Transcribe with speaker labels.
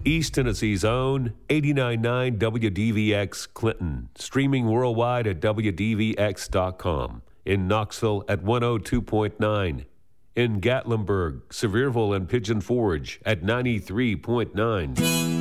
Speaker 1: East Tennessee's own 89.9 WDVX Clinton, streaming worldwide at WDVX.com. In Knoxville at 102.9. In Gatlinburg, Sevierville, and Pigeon Forge at 93.9.